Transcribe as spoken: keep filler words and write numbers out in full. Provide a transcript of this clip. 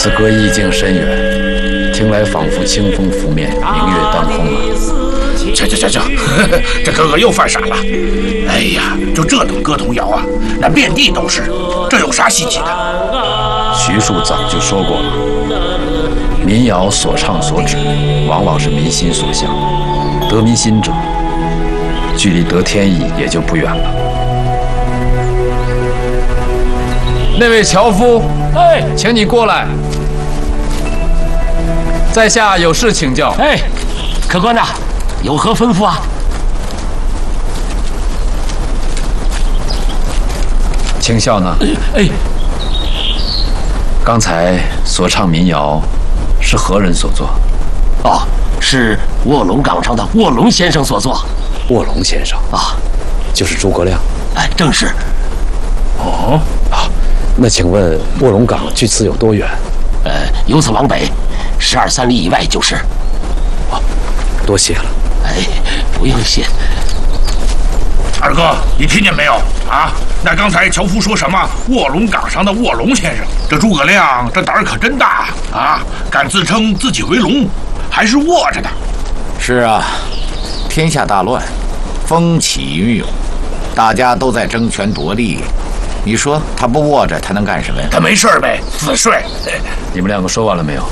此歌意境深远，听来仿佛清风拂面，明月当空啊！ 去去去去，这哥哥又犯傻了。哎呀，就这等歌童谣啊，那遍地都是，这有啥稀奇的？ 徐庶早就说过了，民谣所唱所指，往往是民心所向，得民心者，距离得天意也就不远了。那位樵夫， 哎， 请你过来，在下有事请教。 哎，客官呐，有何吩咐啊？ 请笑呢？ 哎， 刚才所唱民谣是何人所作？ 哦，是卧龙岗上的卧龙先生所作。 卧龙先生啊， 就是诸葛亮。 哎，正是。 哦啊，那请问卧龙岗距此有多远？ 呃，由此往北，十二三里以外就是。 哦，多谢了。 哎，不用谢。 二哥，你听见没有啊？那刚才樵夫说什么？卧龙岗上的卧龙先生，这诸葛亮这胆儿可真大啊！敢自称自己为龙，还是卧着的。 是啊，天下大乱，风起云涌，大家都在争权夺利。你说他不卧着，他能干什么呀？ 他没事呗，自睡。 你们两个说完了没有？